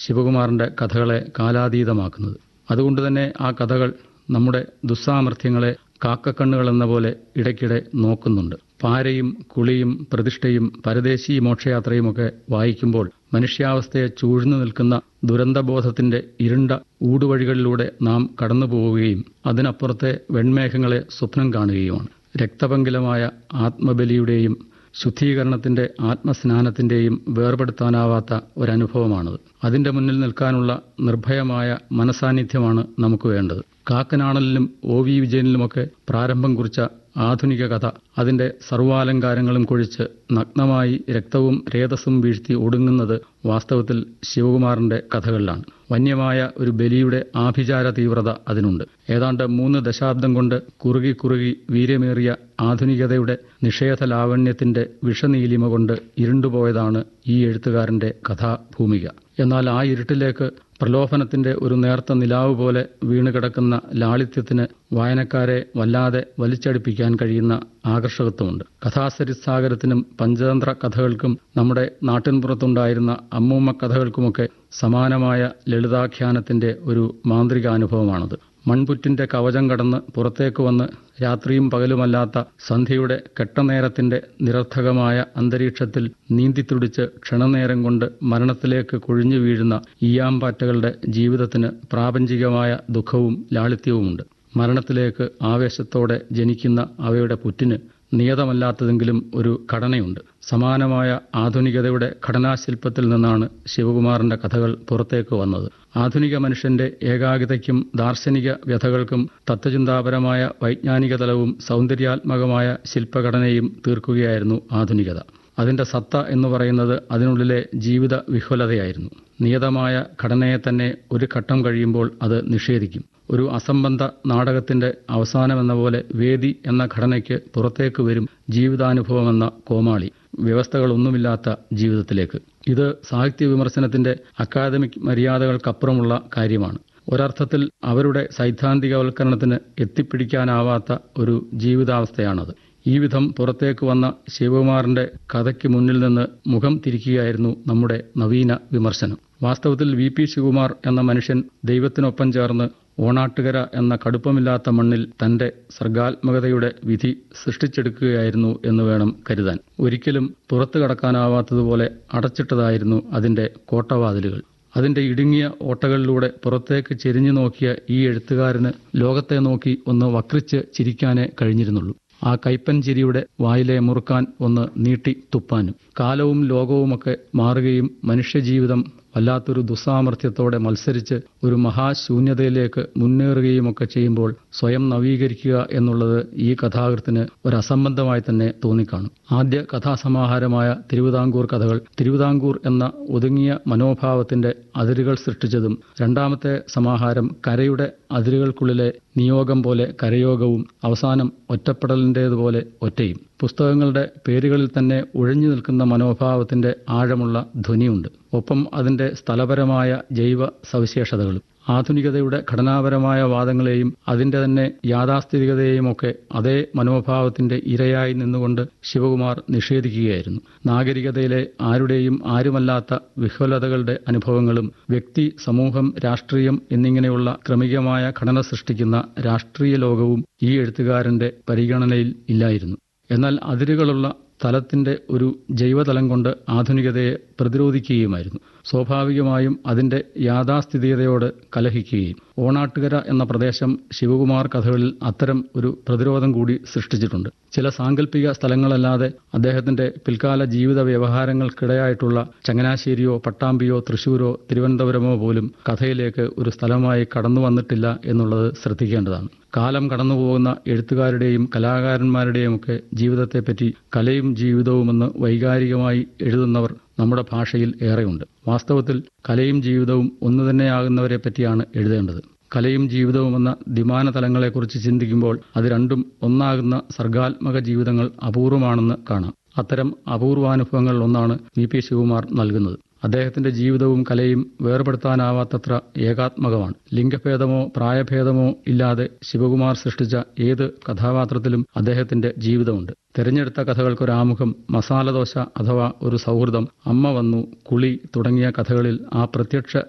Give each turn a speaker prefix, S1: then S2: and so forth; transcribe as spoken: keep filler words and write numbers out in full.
S1: ശിവകുമാറിൻ്റെ കഥകളെ കാലാതീതമാക്കുന്നത്. അതുകൊണ്ടുതന്നെ ആ കഥകൾ നമ്മുടെ ദുസ്സാമർഥ്യങ്ങളെ കാക്കക്കണ്ണുകളെന്ന പോലെ ഇടയ്ക്കിടെ നോക്കുന്നുണ്ട്. പാരയും കുളിയും പ്രതിഷ്ഠയും പരദേശി മോക്ഷയാത്രയുമൊക്കെ വായിക്കുമ്പോൾ മനുഷ്യാവസ്ഥയെ ചൂഴ്ന്നു നിൽക്കുന്ന ദുരന്തബോധത്തിന്റെ ഇരുണ്ട ഊടുവഴികളിലൂടെ നാം കടന്നുപോവുകയും അതിനപ്പുറത്തെ വെൺമേഘങ്ങളെ സ്വപ്നം കാണുകയുമാണ്. രക്തപങ്കിലമായ ആത്മബലിയുടെയും ശുദ്ധീകരണത്തിന്റെ ആത്മസ്നാനത്തിന്റെയും വേർപെടുത്താനാവാത്ത ഒരനുഭവമാണത്. അതിന്റെ മുന്നിൽ നിൽക്കാനുള്ള നിർഭയമായ മനസാന്നിധ്യമാണ് നമുക്ക് വേണ്ടത്. കാക്കനാണലിലും ഒ വി വിജയനിലുമൊക്കെ പ്രാരംഭം കുറിച്ച ആധുനിക കഥ അതിന്റെ സർവാലങ്കാരങ്ങളും കൊഴിച്ച് നഗ്നമായി രക്തവും രേതസ്സും വീഴ്ത്തി ഒടുങ്ങുന്നത് വാസ്തവത്തിൽ ശിവകുമാറിന്റെ കഥകളിലാണ്. വന്യമായ ഒരു ബലിയുടെ ആഭിചാര തീവ്രത അതിനുണ്ട്. ഏതാണ്ട് മൂന്ന് ദശാബ്ദം കൊണ്ട് കുറുകി കുറുകി വീര്യമേറിയ ആധുനികതയുടെ നിഷേധ ലാവണ്യത്തിന്റെ വിഷനീലിമ കൊണ്ട് ഇരുണ്ടുപോയതാണ് ഈ എഴുത്തുകാരന്റെ കഥാഭൂമിക. എന്നാൽ ആ ഇരുട്ടിലേക്ക് പ്രലോഭനത്തിന്റെ ഒരു നേർത്ത നിലാവ് പോലെ വീണുകിടക്കുന്ന ലാളിത്യത്തിന് വായനക്കാരെ വല്ലാതെ വലിച്ചടിപ്പിക്കാൻ കഴിയുന്ന ആകർഷകത്വമുണ്ട്. കഥാസരിസാഗരത്തിനും പഞ്ചതന്ത്ര കഥകൾക്കും നമ്മുടെ നാട്ടിൻപുറത്തുണ്ടായിരുന്ന അമ്മൂമ്മ കഥകൾക്കുമൊക്കെ സമാനമായ ലളിതാഖ്യാനത്തിന്റെ ഒരു മാന്ത്രികാനുഭവമാണത്. മൺപുറ്റിന്റെ കവചം കടന്ന് പുറത്തേക്ക് വന്ന് രാത്രിയും പകലുമല്ലാത്ത സന്ധ്യയുടെ കെട്ടനേരത്തിന്റെ നിരർത്ഥകമായ അന്തരീക്ഷത്തിൽ നീന്തിത്തുടിച്ച് ക്ഷണനേരം കൊണ്ട് മരണത്തിലേക്ക് കൊഴിഞ്ഞു വീഴുന്ന ഈയാമ്പാറ്റകളുടെ ജീവിതത്തിന് പ്രാപഞ്ചികമായ ദുഃഖവും ലാളിത്യവുമുണ്ട്. മരണത്തിലേക്ക് ആവേശത്തോടെ ജനിക്കുന്ന അവയുടെ പുറ്റിന് നിയതമല്ലാത്തതെങ്കിലും ഒരു ഘടനയുണ്ട്. സമാനമായ ആധുനികതയുടെ ഘടനാശില്പത്തിൽ നിന്നാണ് ശിവകുമാറിന്റെ കഥകൾ പുറത്തേക്ക് വന്നത്. ആധുനിക മനുഷ്യന്റെ ഏകാഗ്രതയ്ക്കും ദാർശനിക വ്യഥകൾക്കും തത്വചിന്താപരമായ വൈജ്ഞാനിക തലവും സൗന്ദര്യാത്മകമായ ശില്പഘടനയും തീർക്കുകയായിരുന്നു ആധുനികത. അതിന്റെ സത്ത എന്ന് പറയുന്നത് അതിനുള്ളിലെ ജീവിത വിഹ്വലതയായിരുന്നു. നിയതമായ ഘടനയെ തന്നെ ഒരു ഘട്ടം കഴിയുമ്പോൾ അത് നിഷേധിക്കും. ഒരു അസംബന്ധ നാടകത്തിന്റെ അവസാനമെന്ന പോലെ വേദി എന്ന ഘടനയ്ക്ക് പുറത്തേക്ക് വരും ജീവിതാനുഭവമെന്ന കോമാളി, വ്യവസ്ഥകളൊന്നുമില്ലാത്ത ജീവിതത്തിലേക്ക്. ഇത് സാഹിത്യ വിമർശനത്തിന്റെ അക്കാദമിക് മര്യാദകൾക്കപ്പുറമുള്ള കാര്യമാണ്. ഒരർത്ഥത്തിൽ അവരുടെ സൈദ്ധാന്തികവൽക്കരണത്തിന് എത്തിപ്പിടിക്കാനാവാത്ത ഒരു ജീവിതാവസ്ഥയാണത്. ഈ വിധം പുറത്തേക്ക് വന്ന ശിവകുമാറിന്റെ കഥയ്ക്ക് മുന്നിൽ നിന്ന് മുഖം തിരിക്കുകയായിരുന്നു നമ്മുടെ നവീന വിമർശനം. വാസ്തവത്തിൽ വി പി ശിവകുമാർ എന്ന മനുഷ്യൻ ദൈവത്തിനൊപ്പം ചേർന്ന് ഓണാട്ടുകര എന്ന കടുപ്പമില്ലാത്ത മണ്ണിൽ തന്റെ സർഗാത്മകതയുടെ വിധി സൃഷ്ടിച്ചെടുക്കുകയായിരുന്നു എന്ന് വേണം കരുതാൻ. ഒരിക്കലും പുറത്തു കടക്കാനാവാത്തതുപോലെ അടച്ചിട്ടതായിരുന്നു അതിന്റെ കോട്ടവാതിലുകൾ. അതിന്റെ ഇടുങ്ങിയ ഓട്ടകളിലൂടെ പുറത്തേക്ക് ചെരിഞ്ഞു നോക്കിയ ഈ എഴുത്തുകാരന് ലോകത്തെ നോക്കി ഒന്ന് വക്രിച്ച് ചിരിക്കാനേ കഴിഞ്ഞിരുന്നുള്ളൂ. ആ കൈപ്പൻ ചിരിയുടെ വായിലെ മുറുക്കാൻ ഒന്ന് നീട്ടി തുപ്പാനും. കാലവും ലോകവുമൊക്കെ മാറുകയും മനുഷ്യജീവിതം വല്ലാത്തൊരു ദുസ്സാമർഥ്യത്തോടെ മത്സരിച്ച് ഒരു മഹാശൂന്യതയിലേക്ക് മുന്നേറുകയുമൊക്കെ ചെയ്യുമ്പോൾ സ്വയം നവീകരിക്കുക എന്നുള്ളത് ഈ കഥാകൃത്തിന് ഒരസംബന്ധമായി തന്നെ തോന്നിക്കാണും. ആദ്യ കഥാസമാഹാരമായ തിരുവിതാംകൂർ കഥകൾ തിരുവിതാംകൂർ എന്ന ഒതുങ്ങിയ മനോഭാവത്തിന്റെ അതിരുകൾ സൃഷ്ടിച്ചതും, രണ്ടാമത്തെ സമാഹാരം കരയുടെ അതിരുകൾക്കുള്ളിലെ നിയോഗം പോലെ കരയോഗവും അവസാനം ഒറ്റപ്പെടലിൻ്റേതുപോലെ ഒറ്റയും. പുസ്തകങ്ങളുടെ പേരുകളിൽ തന്നെ ഉഴഞ്ഞു നിൽക്കുന്ന മനോഭാവത്തിന്റെ ആഴമുള്ള ധ്വനിയുണ്ട്. ഒപ്പം അതിന്റെ സ്ഥലപരമായ ജൈവ സവിശേഷതകളും. ആധുനികതയുടെ ഘടനാപരമായ വാദങ്ങളെയും അതിന്റെ തന്നെ യാഥാസ്ഥിതികതയെയുമൊക്കെ അതേ മനോഭാവത്തിന്റെ ഇരയായി നിന്നുകൊണ്ട് ശിവകുമാർ നിഷേധിക്കുകയായിരുന്നു. നാഗരികതയിലെ ആരുടെയും ആരുമല്ലാത്ത വിഹ്വലതകളുടെ അനുഭവങ്ങളും വ്യക്തി, സമൂഹം, രാഷ്ട്രീയം എന്നിങ്ങനെയുള്ള ക്രമികമായ ഘടന സൃഷ്ടിക്കുന്ന രാഷ്ട്രീയ ലോകവും ഈ എഴുത്തുകാരന്റെ പരിഗണനയിൽ ഇല്ലായിരുന്നു. എന്നാൽ അതിരുകളുള്ള തലത്തിന്റെ ഒരു ജൈവതലം കൊണ്ട് ആധുനികതയെ പ്രതിരോധിക്കുകയുമായിരുന്നു. സ്വാഭാവികമായും അതിന്റെ യാഥാസ്ഥിതികതയോട് കലഹിക്കുകയും. ഓണാട്ടുകര എന്ന പ്രദേശം ശിവകുമാർ കഥകളിൽ അത്തരം ഒരു പ്രതിരോധം കൂടി സൃഷ്ടിച്ചിട്ടുണ്ട്. ചില സാങ്കല്പിക സ്ഥലങ്ങളല്ലാതെ അദ്ദേഹത്തിന്റെ പിൽക്കാല ജീവിത വ്യവഹാരങ്ങൾക്കിടയായിട്ടുള്ള ചങ്ങനാശ്ശേരിയോ പട്ടാമ്പിയോ തൃശൂരോ തിരുവനന്തപുരമോ പോലും കഥയിലേക്ക് ഒരു സ്ഥലമായി കടന്നു വന്നിട്ടില്ല എന്നുള്ളത് ശ്രദ്ധിക്കേണ്ടതാണ്. കാലം കടന്നുപോകുന്ന എഴുത്തുകാരുടെയും കലാകാരന്മാരുടെയുമൊക്കെ ജീവിതത്തെപ്പറ്റി കലയും ജീവിതവുമെന്ന് വൈകാരികമായി എഴുതുന്നവർ നമ്മുടെ ഭാഷയിൽ ഏറെയുണ്ട്. വാസ്തവത്തിൽ കലയും ജീവിതവും ഒന്നു തന്നെയാകുന്നവരെ പറ്റിയാണ് എഴുതേണ്ടത്. കലയും ജീവിതവുമെന്ന ദ്വിമാന തലങ്ങളെക്കുറിച്ച് ചിന്തിക്കുമ്പോൾ അത് രണ്ടും ഒന്നാകുന്ന സർഗാത്മക ജീവിതങ്ങൾ അപൂർവമാണെന്ന് കാണാം. അത്തരം അപൂർവാനുഭവങ്ങൾ ഒന്നാണ് വി പി ശിവകുമാർ നൽകുന്നത്. അദ്ദേഹത്തിന്റെ ജീവിതവും കലയും വേർപെടുത്താനാവാത്തത്ര ഏകാത്മകമാണ്. ലിംഗഭേദമോ പ്രായഭേദമോ ഇല്ലാതെ ശിവകുമാർ സൃഷ്ടിച്ച ഏത് കഥാപാത്രത്തിലും അദ്ദേഹത്തിന്റെ ജീവിതമുണ്ട്. തെരഞ്ഞെടുത്ത കഥകൾക്കൊരാമുഖം, മസാലദോശ അഥവാ ഒരു സൗഹൃദം, അമ്മ വന്നു, കുളി തുടങ്ങിയ കഥകളിൽ ആ പ്രത്യക്ഷ